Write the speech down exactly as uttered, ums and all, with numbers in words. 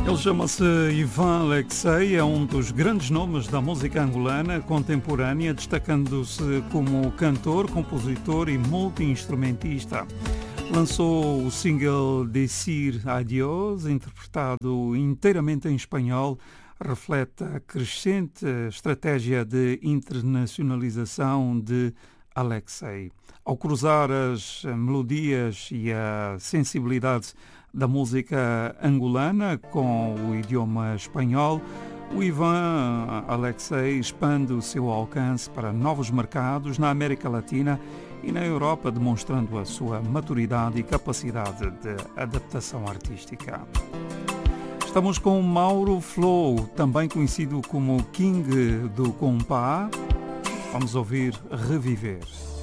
Ele chama-se Ivan Alexei, é um dos grandes nomes da música angolana contemporânea, destacando-se como cantor, compositor e multi-instrumentista. Lançou o single Decir Adiós, interpretado inteiramente em espanhol, reflete a crescente estratégia de internacionalização de Alexei. Ao cruzar as melodias e a sensibilidade da música angolana com o idioma espanhol, o Ivan Alexei expande o seu alcance para novos mercados na América Latina e na Europa, demonstrando a sua maturidade e capacidade de adaptação artística. Estamos com Mauro Flow, também conhecido como King do Compá. Vamos ouvir Reviver.